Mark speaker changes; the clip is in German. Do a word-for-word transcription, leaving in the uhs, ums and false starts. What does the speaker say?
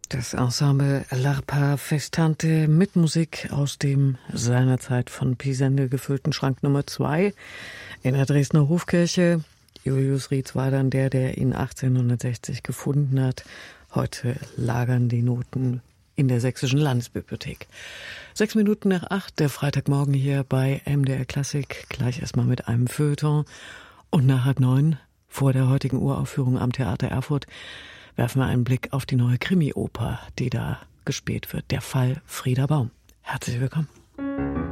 Speaker 1: Das Ensemble L'Arpa Festante mit Musik aus dem seinerzeit von Pisende gefüllten Schrank Nummer zwei in der Dresdner Hofkirche. Julius Rietz war dann der, der ihn achtzehnhundertsechzig gefunden hat. Heute lagern die Noten in der Sächsischen Landesbibliothek. Sechs Minuten nach acht, der Freitagmorgen hier bei M D R Klassik. Gleich erstmal mit einem Feuilleton. Und nach halb neun, vor der heutigen Uraufführung am Theater Erfurt, werfen wir einen Blick auf die neue Krimi-Oper, die da gespielt wird. Der Fall Frieder Baum. Herzlich willkommen.